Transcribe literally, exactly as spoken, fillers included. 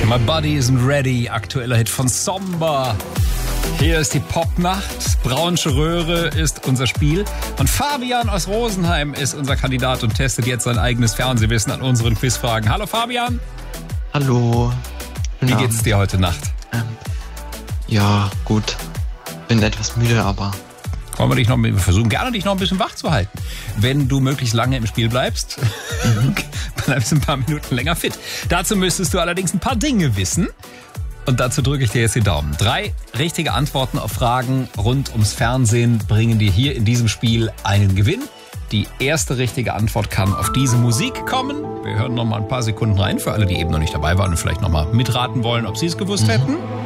My Body Isn't Ready, aktueller Hit von Somber. Hier ist die Popnacht. Braunsche Röhre ist unser Spiel. Und Fabian aus Rosenheim ist unser Kandidat und testet jetzt sein eigenes Fernsehwissen an unseren Quizfragen. Hallo Fabian. Hallo. Wie geht's dir heute Nacht? Ähm, ja, gut. Bin etwas müde, aber... Wollen wir dich noch, wir versuchen gerne, dich noch ein bisschen wach zu halten. Wenn du möglichst lange im Spiel bleibst, mhm. bleibst du ein paar Minuten länger fit. Dazu müsstest du allerdings ein paar Dinge wissen. Und dazu drücke ich dir jetzt die Daumen. Drei richtige Antworten auf Fragen rund ums Fernsehen bringen dir hier in diesem Spiel einen Gewinn. Die erste richtige Antwort kann auf diese Musik kommen. Wir hören noch mal ein paar Sekunden rein für alle, die eben noch nicht dabei waren und vielleicht noch mal mitraten wollen, ob sie es gewusst mhm. hätten.